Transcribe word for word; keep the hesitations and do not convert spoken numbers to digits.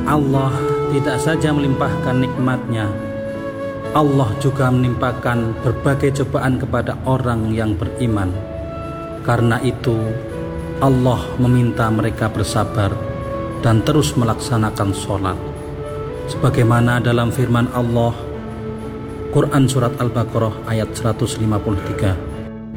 Allah tidak saja melimpahkan nikmat-Nya, Allah juga menimpakan berbagai cobaan kepada orang yang beriman. Karena itu, Allah meminta mereka bersabar dan terus melaksanakan sholat. Sebagaimana dalam firman Allah, Quran Surat Al-Baqarah ayat seratus lima puluh tiga,